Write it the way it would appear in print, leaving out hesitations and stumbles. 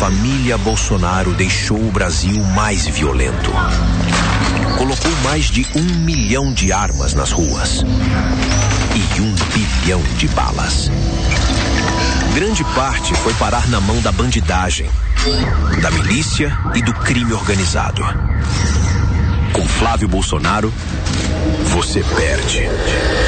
família Bolsonaro deixou o Brasil mais violento. Colocou mais de 1 milhão de armas nas ruas e 1 bilhão de balas. Grande parte foi parar na mão da bandidagem, da milícia e do crime organizado. Com Flávio Bolsonaro, você perde.